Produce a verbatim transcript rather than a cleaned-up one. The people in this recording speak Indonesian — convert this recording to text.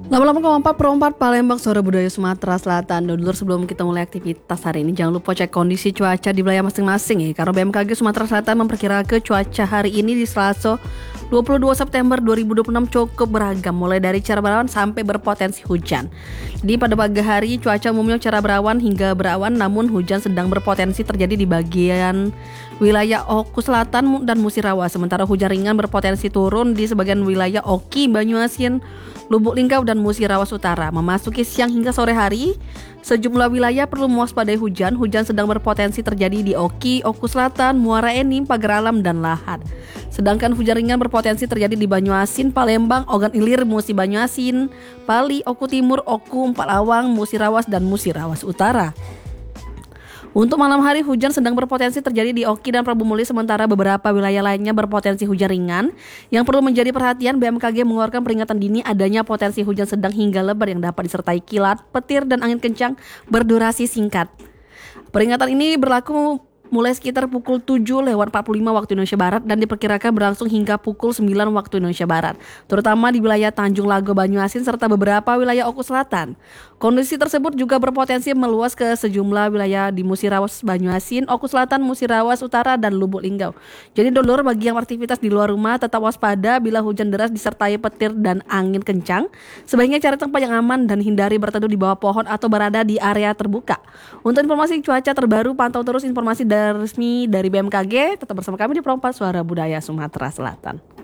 delapan puluh delapan koma empat per empat Palembang, Suara Budaya Sumatera Selatan. Dulur, sebelum kita mulai aktivitas hari ini, jangan lupa cek kondisi cuaca di wilayah masing-masing ya. Karena B M K G Sumatera Selatan memperkirakan cuaca hari ini di Selasa dua puluh dua September dua ribu dua puluh enam cukup beragam, mulai dari cerah berawan sampai berpotensi hujan. Jadi pada pagi hari cuaca umumnya cerah berawan hingga berawan, namun hujan sedang berpotensi terjadi di bagian wilayah Oku Selatan dan Musirawas. Sementara hujan ringan berpotensi turun di sebagian wilayah Oki, Banyuasin, Lubuk Linggau dan Musirawas Utara. Memasuki siang hingga sore hari, sejumlah wilayah perlu mewaspadai hujan. Hujan sedang berpotensi terjadi di Oki, Oku Selatan, Muara Enim, Pagar Alam, dan Lahat. Sedangkan hujan ringan berpotensi terjadi di Banyuasin, Palembang, Ogan Ilir, Musi Banyuasin, Pali, Oku Timur, Oku, Empalawang, Musirawas, dan Musirawas Utara. Untuk malam hari, hujan sedang berpotensi terjadi di Oki dan Prabu Muli, sementara beberapa wilayah lainnya berpotensi hujan ringan. Yang perlu menjadi perhatian, B M K G mengeluarkan peringatan dini adanya potensi hujan sedang hingga lebat yang dapat disertai kilat, petir, dan angin kencang berdurasi singkat. Peringatan ini berlaku mulai sekitar pukul tujuh lewat empat puluh lima waktu Indonesia Barat dan diperkirakan berlangsung hingga pukul sembilan waktu Indonesia Barat, terutama di wilayah Tanjung Lago, Banyuasin, serta beberapa wilayah Oku Selatan. Kondisi tersebut juga berpotensi meluas ke sejumlah wilayah di Musirawas, Banyuasin, Oku Selatan, Musirawas Utara, dan Lubuk Linggau. Jadi dulur, bagi yang aktivitas di luar rumah tetap waspada bila hujan deras disertai petir dan angin kencang. Sebaiknya cari tempat yang aman dan hindari berteduh di bawah pohon atau berada di area terbuka. Untuk informasi cuaca terbaru, pantau terus informasi dari resmi dari B M K G. Tetap bersama kami di Perompak Suara Budaya Sumatera Selatan.